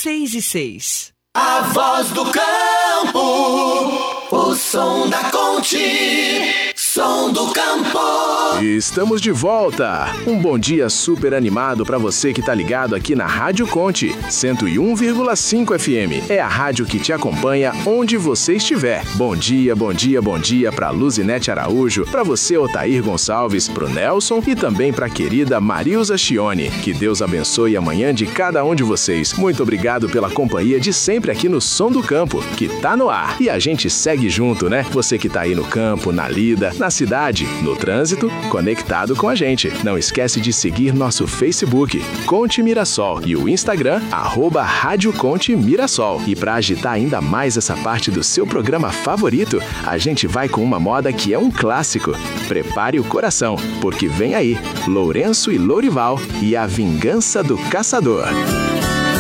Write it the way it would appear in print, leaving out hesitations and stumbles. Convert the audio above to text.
6:06. A voz do campo, o som da Conte, som do campo. Estamos de volta. Um bom dia super animado para você que tá ligado aqui na Rádio Conte, 101,5 FM. É a rádio que te acompanha onde você estiver. Bom dia, bom dia, bom dia para Luzinete Araújo, para você Otair Gonçalves, pro Nelson e também para a querida Marilza Chione. Que Deus abençoe a manhã de cada um de vocês. Muito obrigado pela companhia de sempre aqui no Som do Campo, que tá no ar. E a gente segue junto, né? Você que tá aí no campo, na lida, na cidade, no trânsito, conectado com a gente. Não esquece de seguir nosso Facebook, Conte Mirassol, e o Instagram, @Rádio Conte Mirassol. E para agitar ainda mais essa parte do seu programa favorito, a gente vai com uma moda que é um clássico. Prepare o coração, porque vem aí Lourenço e Lourival e a Vingança do Caçador.